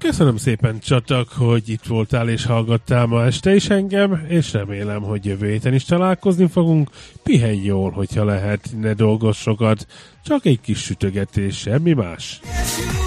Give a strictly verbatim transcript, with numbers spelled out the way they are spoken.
Köszönöm szépen, Csatak, hogy itt voltál és hallgattál ma este is engem, és remélem, hogy jövő héten is találkozni fogunk. Pihenj jól, hogyha lehet, ne dolgozz sokat, csak egy kis sütögetés, semmi más.